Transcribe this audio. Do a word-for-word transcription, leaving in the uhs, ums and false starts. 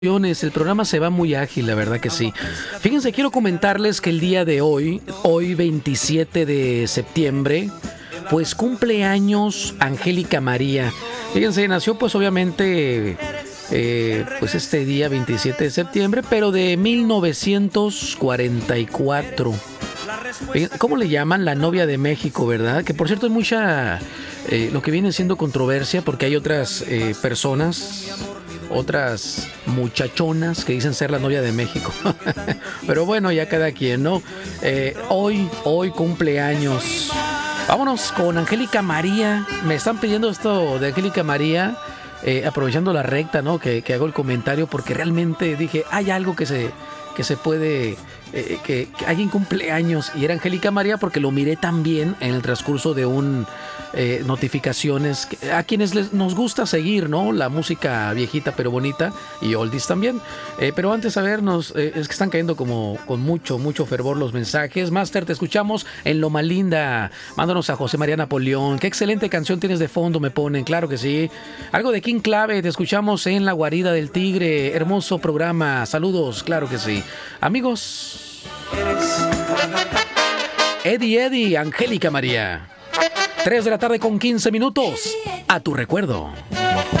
El programa se va muy ágil, la verdad que sí. Fíjense, quiero comentarles que el día de hoy, hoy veintisiete de septiembre, pues cumple años Angélica María. Fíjense, nació pues obviamente eh, pues este día veintisiete de septiembre, pero de mil novecientos cuarenta y cuatro. ¿Cómo le llaman? La novia de México, ¿verdad? Que por cierto es mucha, eh, lo que viene siendo controversia, porque hay otras eh, personas, otras muchachonas que dicen ser la novia de México. Pero bueno, ya cada quien, ¿no? Eh, hoy, hoy cumpleaños. Vámonos con Angélica María. Me están pidiendo esto de Angélica María, eh, aprovechando la recta, ¿no? Que, que hago el comentario, porque realmente dije, hay algo que se, que se puede... Eh, que, que alguien cumple años y era Angélica María, porque lo miré también en el transcurso de un eh, notificaciones que, a quienes les, nos gusta seguir, ¿no? La música viejita pero bonita y oldies también. Eh, pero antes, a ver, nos, eh, es que están cayendo como con mucho, mucho fervor los mensajes. Master, te escuchamos en Loma Linda. Mándanos a José María Napoleón. Qué excelente canción tienes de fondo, me ponen. Claro que sí. Algo de King Clave, te escuchamos en La Guarida del Tigre. Hermoso programa. Saludos, claro que sí. Amigos. Eddie Eddie, Angélica María. tres de la tarde con quince minutos. A tu recuerdo.